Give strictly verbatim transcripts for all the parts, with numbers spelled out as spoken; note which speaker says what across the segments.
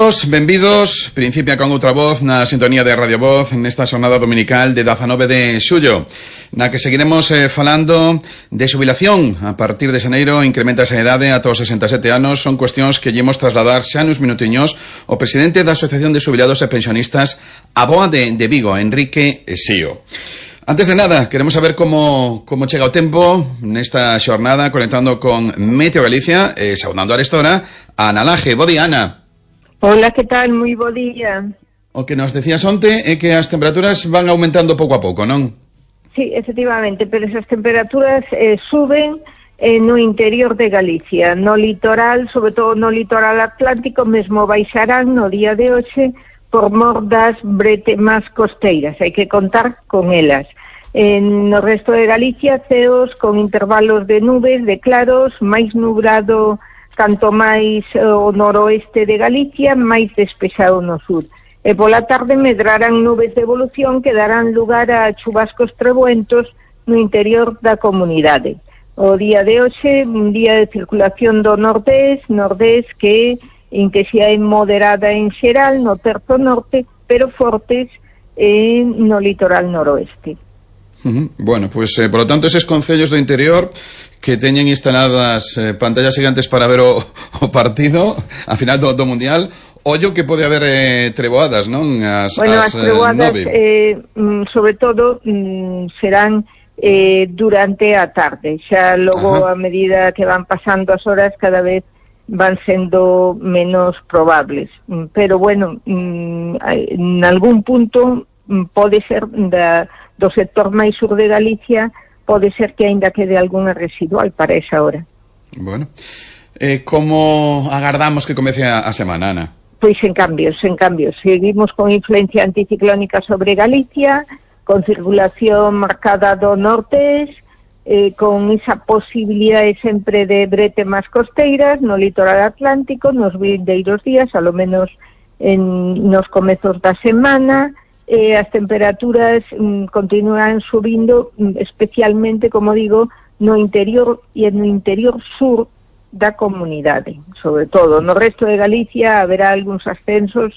Speaker 1: Benvidos, benvidos, principia con outra voz na sintonía de Radio Voz nesta xornada dominical de dezanove de xullo, na que seguiremos eh, falando de xubilación. A partir de xaneiro incrementa esa idade ata os sesenta e sete anos. Son cuestións que llemos trasladar xa nos minutiños o presidente da Asociación de Xubilados e Pensionistas A B O A de, de Vigo, Enrique Sío. Antes de nada, queremos saber como, como chega o tempo nesta xornada, conectando con Meteo Galicia e saudando a restora a Ana Laje. Bo día, Ana.
Speaker 2: Hola, que tal? Moi bo día.
Speaker 1: O que nos decías onte é que as temperaturas van aumentando pouco a pouco, non?
Speaker 2: Sí, efectivamente, pero esas temperaturas eh, suben eh, no interior de Galicia. No litoral, sobre todo no litoral atlántico, mesmo baixarán no día de hoxe por mor das bretemas costeiras. Hai que contar con elas. En no resto de Galicia, ceos con intervalos de nubes, de claros, máis nublado canto máis o noroeste de Galicia, máis despexado no sur. E pola tarde medrarán nubes de evolución que darán lugar a chubascos trebuentos no interior da comunidade. O día de hoxe, un día de circulación do nordés, nordés que en que xa é moderada en xeral no terzo norte, pero fortes eh, no litoral noroeste.
Speaker 1: Uh-huh. Bueno, pues eh, por lo tanto eses concellos do interior que teñen instaladas eh, pantallas gigantes para ver o, o partido a final do, do Mundial, ollo que pode haber eh, treboadas, non? As,
Speaker 2: bueno, as,
Speaker 1: as
Speaker 2: treboadas eh, sobre todo mm, serán eh, durante a tarde, xa logo Ajá. a medida que van pasando as horas cada vez van sendo menos probables, pero bueno, mm, en algún punto mm, pode ser da do sector máis sur de Galicia, pode ser que aínda quede algunha residual para esa hora.
Speaker 1: Bueno, eh, como agardamos que comece a, a semana, Ana?
Speaker 2: Pois en cambios, en cambios. Seguimos con influencia anticiclónica sobre Galicia, con circulación marcada do norte, eh, con esa posibilidade sempre de bretemas costeiras no litoral atlántico, nos vindeiros días, a lo menos en nos comezos da semana. Eh, as temperaturas mm, continúan subindo, mm, especialmente, como digo, no interior e no interior sur da comunidade, sobre todo. No resto de Galicia haberá algúns ascensos,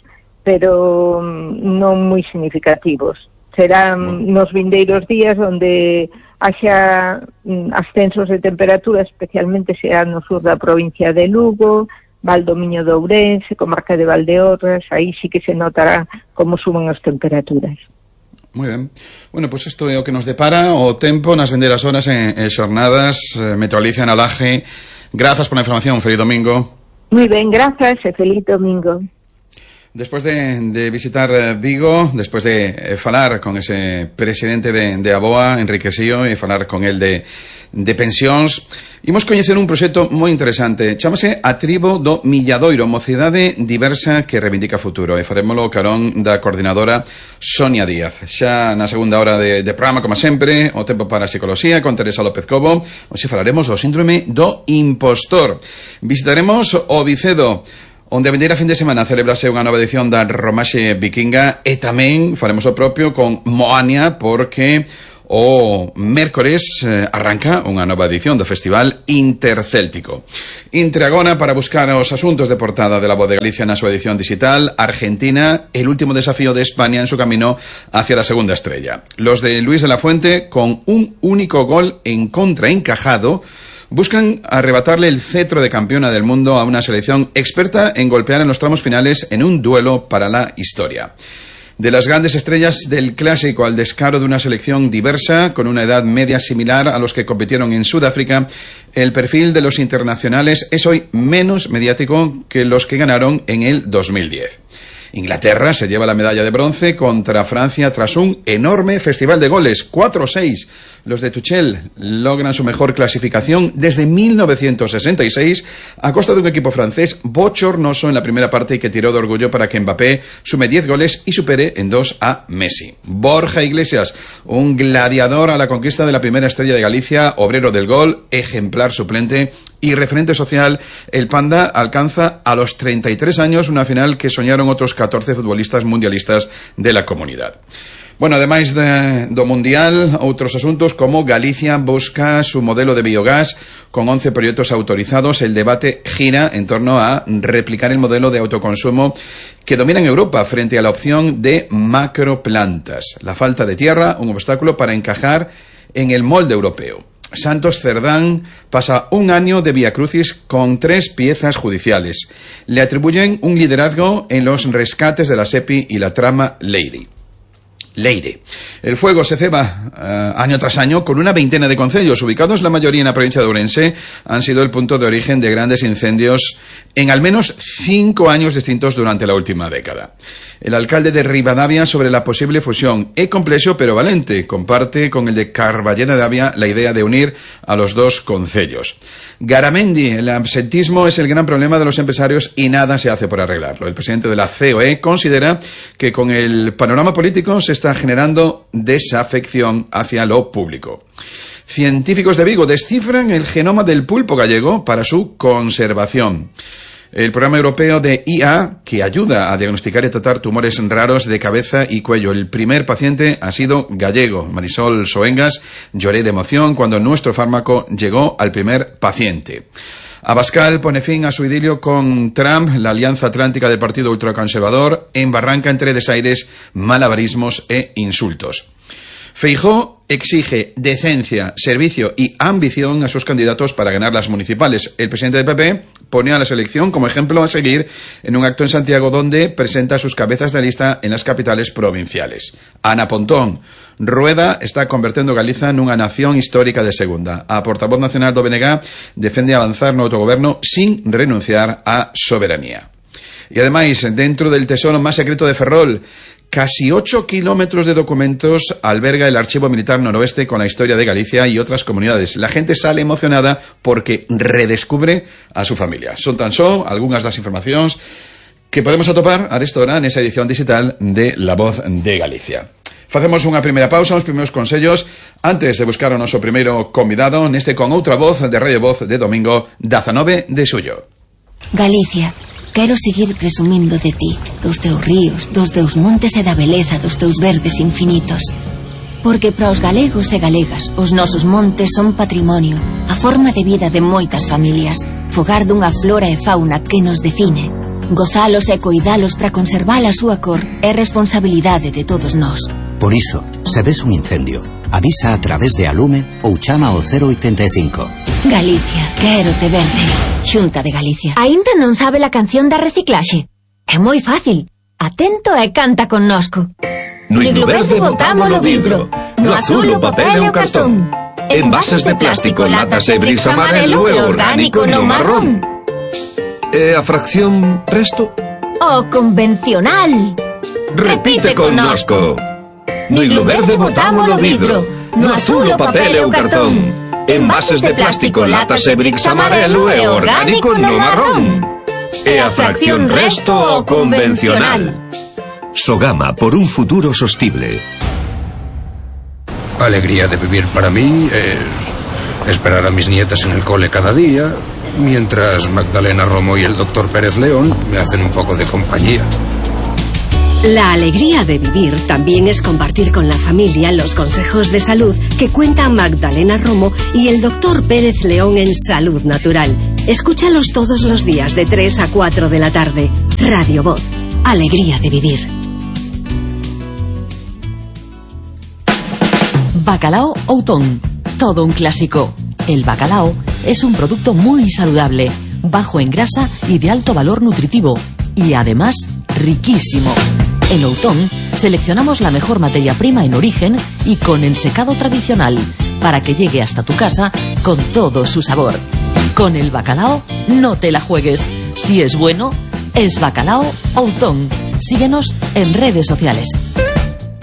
Speaker 2: pero mm, non moi significativos. Serán nos vindeiros días onde haxa mm, ascensos de temperatura, especialmente será no sur da provincia de Lugo, Valdomiño de Ourense, comarca de Valdeorras, aí sí que se notará como suben as temperaturas.
Speaker 1: Moi ben. Bueno, pois pues isto é o que nos depara o tempo nas vindeiras horas en, en xornadas. Eh, Meteo Galicia, Ana Laje, grazas por a información, feliz domingo.
Speaker 2: Moi ben, grazas e feliz domingo.
Speaker 1: Despois de, de visitar Vigo, despois de eh, falar con ese presidente de, de A B O A, Enrique Sío, e falar con el de, de pensións, imos coñecer un proxecto moi interesante. Chámase A Tribo do Milladoiro, mocidade diversa que reivindica futuro. E farémolo carón da coordinadora Sonia Díaz. Xa na segunda hora de, de programa, como sempre, o tempo para a psicoloxía con Teresa López Cobo. Hoxe falaremos do síndrome do impostor. Visitaremos o Vicedo, onde a vindeira fin de semana celebrase unha nova edición da Romaxe Vikinga, e tamén faremos o propio con Moania, porque o mércores eh, arranca unha nova edición do Festival Intercéltico. Intre agora para buscar os asuntos de portada de La Voz de Galicia na súa edición digital. Argentina, el último desafío de España en su camino hacia la segunda estrella. Los de Luis de la Fuente, con un único gol en contra encajado, buscan arrebatarle el cetro de campeona del mundo a una selección experta en golpear en los tramos finales en un duelo para la historia. De las grandes estrellas del clásico al descaro de una selección diversa, con una edad media similar a los que compitieron en Sudáfrica, el perfil de los internacionales es hoy menos mediático que los que ganaron en el dos mil diez. Inglaterra se lleva la medalla de bronce contra Francia tras un enorme festival de goles, cuatro seis. Los de Tuchel logran su mejor clasificación desde mil novecientos sesenta y seis a costa de un equipo francés bochornoso en la primera parte y que tiró de orgullo para que Mbappé sume diez goles y supere en dos a Messi. Borja Iglesias, un gladiador a la conquista de la primera estrella de Galicia, obrero del gol, ejemplar suplente y referente social, el Panda alcanza a los treinta y tres años una final que soñaron otros catorce futbolistas mundialistas de la comunidad. Bueno, ademais de, do Mundial, outros asuntos como Galicia busca su modelo de biogás con once proyectos autorizados. El debate gira en torno a replicar el modelo de autoconsumo que domina en Europa frente a la opción de macroplantas. La falta de tierra, un obstáculo para encajar en el molde europeo. Santos Cerdán pasa un año de viacrucis con tres piezas judiciales. Le atribuyen un liderazgo en los rescates de la SEPI y la trama Leire. Leire. El fuego se ceba uh, año tras año con una veintena de concellos ubicados, la mayoría en la provincia de Ourense, han sido el punto de origen de grandes incendios en al menos cinco años distintos durante la última década. El alcalde de Ribadavia sobre la posible fusión é complexo pero valente, comparte con el de Carballeda de Avia la idea de unir a los dos concellos. Garamendi, el absentismo es el gran problema de los empresarios y nada se hace por arreglarlo. El presidente de la C O E considera que con el panorama político se está generando desafección hacia lo público. Científicos de Vigo descifran el genoma del pulpo gallego para su conservación. El programa europeo de I A, que ayuda a diagnosticar y tratar tumores raros de cabeza y cuello. El primer paciente ha sido gallego. Marisol Soengas, lloré de emoción cuando nuestro fármaco llegó al primer paciente. Abascal pone fin a su idilio con Trump. La alianza atlántica del partido ultraconservador embarranca entre desaires, malabarismos e insultos. Feijóo exige decencia, servicio y ambición a sus candidatos para ganar las municipales. El presidente del P P pone a la selección como ejemplo a seguir en un acto en Santiago donde presenta sus cabezas de lista en las capitales provinciales. Ana Pontón. Rueda está convertendo Galiza nunha nación histórica de segunda. A portavoz nacional do B N G defende avanzar no autogoberno sin renunciar á soberanía. Y además, dentro del tesoro más secreto de Ferrol, casi ocho kilómetros de documentos alberga el Archivo Militar Noroeste con la historia de Galicia y otras comunidades. La gente sale emocionada porque redescubre a su familia. Son tan só algunhas das informacións que podemos atopar a esta hora nesa edición digital de La Voz de Galicia. Facemos unha primeira pausa, uns primeiros consellos antes de buscar o noso primeiro convidado neste con outra voz de Radio Voz de domingo dezanove de xullo.
Speaker 3: Galicia, quero seguir presumindo de ti, dos teus ríos, dos teus montes e da beleza dos teus verdes infinitos. Porque para os galegos e galegas, os nosos montes son patrimonio, a forma de vida de moitas familias, fogar dunha flora e fauna que nos define. Gozalos e coidalos para conservar a súa cor é responsabilidade de todos nós.
Speaker 4: Por iso, se ves un incendio, avisa a través de Alume ou chama ao cero oitenta e cinco.
Speaker 3: Galicia, quero te verde. Xunta de Galicia.
Speaker 5: Aínda non sabe la canción da reciclaxe? É moi fácil. Atento e canta connosco.
Speaker 6: No iglo verde botámolo vidro, no azul o papel e o cartón. Envases de plástico, latas e bricks amarelo e orgánico no marrón. E a fracción resto?
Speaker 5: O convencional.
Speaker 6: Repite connosco. No iglo verde botámolo vidro, no azul o papel e o cartón. Envases de plástico, latas e bricks amarelo e orgánico no marrón. E a fracción resto o convencional.
Speaker 4: Sogama, por un futuro sostible.
Speaker 7: Alegría de vivir para mí es esperar a mis nietas en el cole cada día, mientras Magdalena Romo y el doctor Pérez León me hacen un poco de compañía.
Speaker 8: La alegría de vivir también es compartir con la familia los consejos de salud que cuentan Magdalena Romo y el doctor Pérez León en Salud Natural. Escúchalos todos los días de tres a cuatro de la tarde. Radio Voz. Alegría de vivir.
Speaker 9: Bacalao Outón. Todo un clásico. El bacalao es un producto muy saludable, bajo en grasa y de alto valor nutritivo. Y además, riquísimo. En Outón seleccionamos la mejor materia prima en origen y con ensecado tradicional para que llegue hasta tu casa con todo su sabor. Con el bacalao no te la juegues. Si es bueno, es Bacalao Outón. Síguenos en redes sociales.